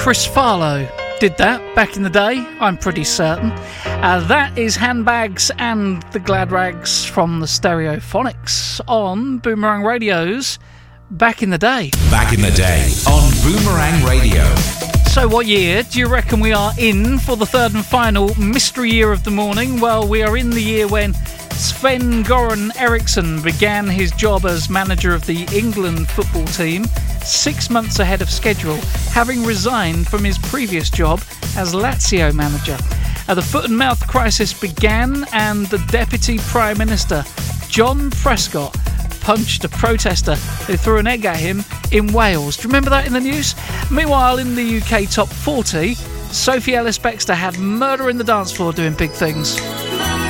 Chris Farlow did that back in the day, I'm pretty certain. That is Handbags and the Glad Rags from the Stereophonics on Boomerang Radio's Back in the Day. Back in the Day on Boomerang Radio. So what year do you reckon we are in for the third and final mystery year of the morning? Well, we are in the year when Sven-Göran Eriksson began his job as manager of the England football team 6 months ahead of schedule, having resigned from his previous job as Lazio manager. The foot and mouth crisis began and the Deputy Prime Minister, John Prescott, punched a protester who threw an egg at him in Wales. Do you remember that in the news? Meanwhile, in the UK Top 40, Sophie Ellis-Bextor had Murder in the Dance Floor doing big things.